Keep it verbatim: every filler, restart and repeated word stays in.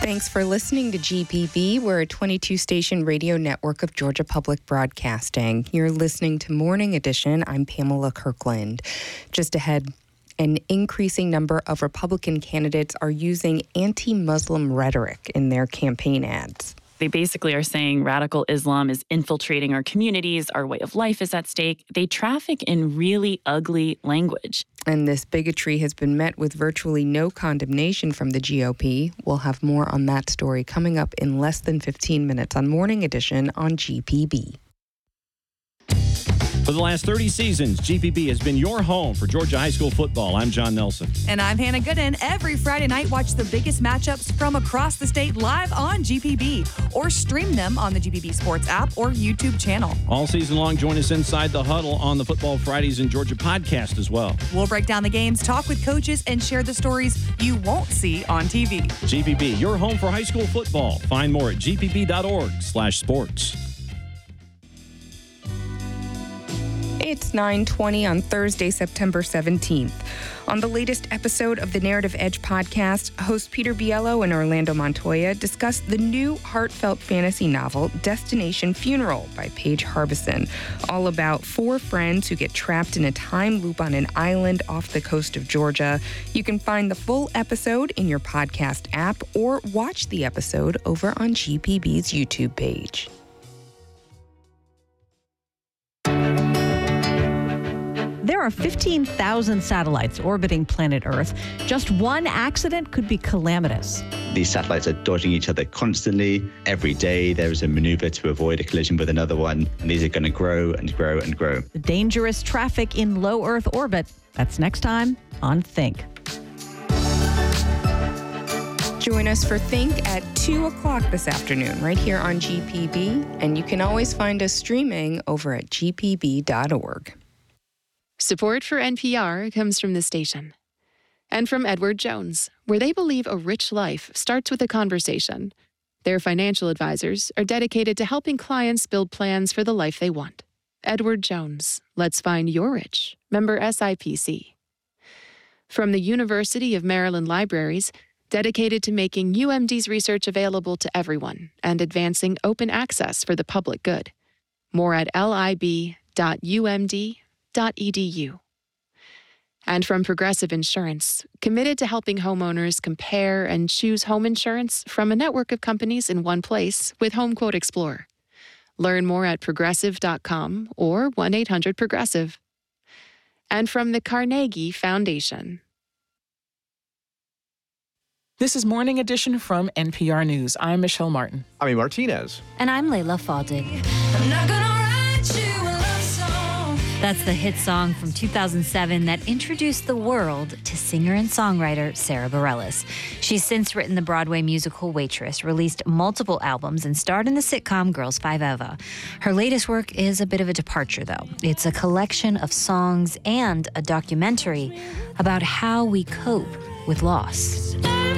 Thanks for listening to G P B. We're a twenty-two station radio network of Georgia Public Broadcasting. You're listening to Morning Edition. I'm Pamela Kirkland. Just ahead, an increasing number of Republican candidates are using anti-Muslim rhetoric in their campaign ads. They basically are saying radical Islam is infiltrating our communities, our way of life is at stake. They traffic in really ugly language. And this bigotry has been met with virtually no condemnation from the G O P. We'll have more on that story coming up in less than fifteen minutes on Morning Edition on G P B. For the last thirty seasons, G P B has been your home for Georgia high school football. I'm John Nelson. And I'm Hannah Gooden. Every Friday night, watch the biggest matchups from across the state live on G P B or stream them on the G P B Sports app or YouTube channel. All season long, join us inside the huddle on the Football Fridays in Georgia podcast as well. We'll break down the games, talk with coaches, and share the stories you won't see on T V. G P B, your home for high school football. Find more at g p b dot org slash sports. It's nine twenty on Thursday, September seventeenth. On the latest episode of the Narrative Edge podcast, host Peter Biello and Orlando Montoya discuss the new heartfelt fantasy novel, Destination Funeral by Paige Harbison, all about four friends who get trapped in a time loop on an island off the coast of Georgia. You can find the full episode in your podcast app or watch the episode over on G P B's YouTube page. There are fifteen thousand satellites orbiting planet Earth. Just one accident could be calamitous. These satellites are dodging each other constantly. Every day there is a maneuver to avoid a collision with another one, and these are going to grow and grow and grow. The dangerous traffic in low Earth orbit. That's next time on Think. Join us for Think at two o'clock this afternoon, right here on G P B. And you can always find us streaming over at g p b dot org. Support for N P R comes from the station and from Edward Jones, where they believe a rich life starts with a conversation. Their financial advisors are dedicated to helping clients build plans for the life they want. Edward Jones, let's find your rich. Member S I P C. From the University of Maryland Libraries, dedicated to making U M D's research available to everyone and advancing open access for the public good. More at lib dot u m d dot e d u. And from Progressive Insurance, committed to helping homeowners compare and choose home insurance from a network of companies in one place with HomeQuote Explorer. Learn more at progressive dot com or one eight hundred progressive. And from the Carnegie Foundation. This is Morning Edition from N P R News. I'm Michelle Martin. I'm Martinez. And I'm Layla Faddig. I'm not gonna write you a love song. That's the hit song from two thousand seven that introduced the world to singer and songwriter Sara Bareilles. She's since written the Broadway musical Waitress, released multiple albums, and starred in the sitcom Girls Five Eva. Her latest work is a bit of a departure, though. It's a collection of songs and a documentary about how we cope with loss.